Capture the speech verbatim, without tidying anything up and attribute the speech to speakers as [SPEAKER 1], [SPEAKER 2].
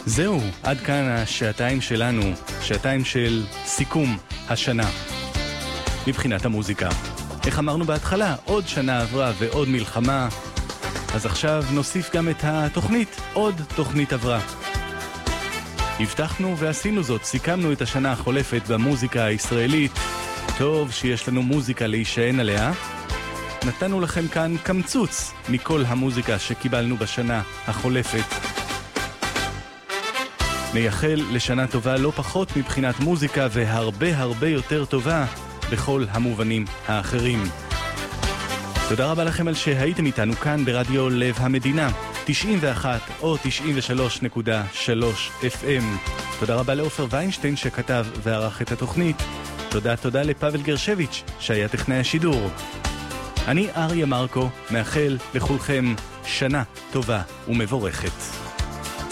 [SPEAKER 1] זהו, עד כאן השעתיים שלנו, שעתיים של סיכום השנה מבחינת המוזיקה. איך אמרנו בהתחלה, עוד שנה עברה ועוד מלחמה, אז עכשיו נוסיף גם את התוכנית, עוד תוכנית עברה. הבטחנו ועשינו זאת, סיכמנו את השנה החולפת במוזיקה הישראלית. טוב שיש לנו מוזיקה להישען עליה. נתנו לכם כאן קמצוץ מכל המוזיקה שקיבלנו בשנה החולפת. נייחל לשנה טובה לא פחות מבחינת מוזיקה והרבה הרבה יותר טובה בכל המובנים האחרים. תודה רבה לכם על שהייתם איתנו כאן ברדיו לב המדינה, תשעים ואחת או תשעים ושלוש נקודה שלוש אף אם. תודה רבה לאופר ויינשטיין שכתב וערך את התוכנית. תודה תודה לפאבל גרשביץ' שהיה טכנאי השידור. אני אריה מרקו, מאחל לכולכם שנה טובה ומבורכת.